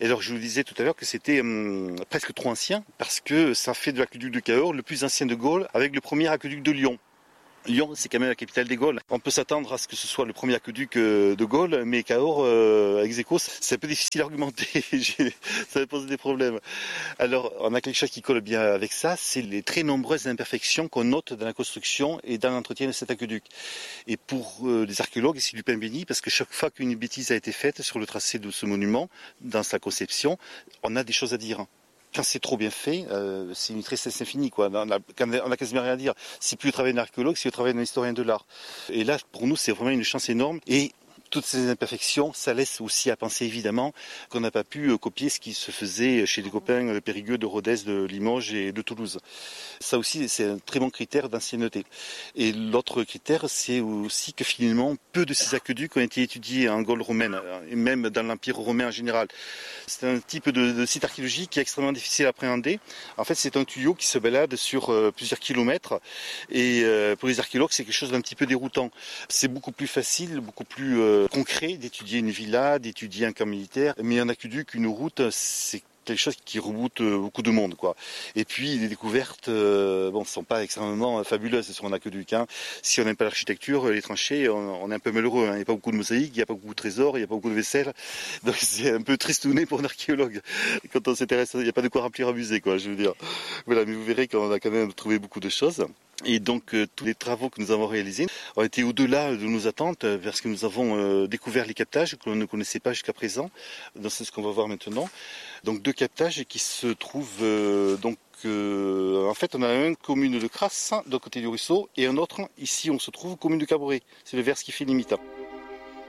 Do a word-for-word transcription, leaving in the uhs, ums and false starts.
Et alors je vous disais tout à l'heure que c'était hum, presque trop ancien, parce que ça fait de l'aqueduc de Cahors le plus ancien de Gaule, avec le premier aqueduc de Lyon. Lyon, c'est quand même la capitale des Gaules. On peut s'attendre à ce que ce soit le premier aqueduc de Gaulle, mais Cahors, euh, ex aequo, c'est un peu difficile à argumenter. Ça va poser des problèmes. Alors, on a quelque chose qui colle bien avec ça, c'est les très nombreuses imperfections qu'on note dans la construction et dans l'entretien de cet aqueduc. Et pour euh, les archéologues, c'est du pain béni, parce que chaque fois qu'une bêtise a été faite sur le tracé de ce monument, dans sa conception, on a des choses à dire. Quand c'est trop bien fait, euh, c'est une tristesse infinie, quoi. On a, on a quasiment rien à dire. C'est plus le travail d'un archéologue, c'est le travail d'un historien de l'art. Et là, pour nous, c'est vraiment une chance énorme. Et toutes ces imperfections, ça laisse aussi à penser évidemment qu'on n'a pas pu copier ce qui se faisait chez des copains de Périgueux, de Rodez, de Limoges et de Toulouse. Ça aussi, c'est un très bon critère d'ancienneté. Et l'autre critère, c'est aussi que finalement, peu de ces aqueducs ont été étudiés en Gaule romaine, et même dans l'Empire romain en général. C'est un type de, de site archéologique qui est extrêmement difficile à appréhender. En fait, c'est un tuyau qui se balade sur euh, plusieurs kilomètres. Et euh, pour les archéologues, c'est quelque chose d'un petit peu déroutant. C'est beaucoup plus facile, beaucoup plus euh, concret d'étudier une villa, d'étudier un camp militaire. Mais un aqueduc, une route, c'est quelque chose qui reboute beaucoup de monde, quoi. Et puis les découvertes, euh, bon, sont pas extrêmement fabuleuses sur un aqueduc. Hein. Si on n'aime pas l'architecture, les tranchées, on, on est un peu malheureux. Hein. Il n'y a pas beaucoup de mosaïques, il n'y a pas beaucoup de trésors, il n'y a pas beaucoup de vaisselle. Donc c'est un peu tristouné pour un archéologue. Quand on s'intéresse, il n'y a pas de quoi remplir un musée, quoi. Je veux dire. Voilà, mais vous verrez qu'on a quand même trouvé beaucoup de choses. Et donc euh, tous les travaux que nous avons réalisés ont été au-delà de nos attentes, parce que nous avons euh, découvert les captages que l'on ne connaissait pas jusqu'à présent. Donc c'est ce qu'on va voir maintenant. Donc deux captages qui se trouvent euh, donc euh, en fait on a un commune de Crasse, d'un côté du ruisseau, et un autre ici on se trouve commune de Caboret. C'est le vers qui fait limite.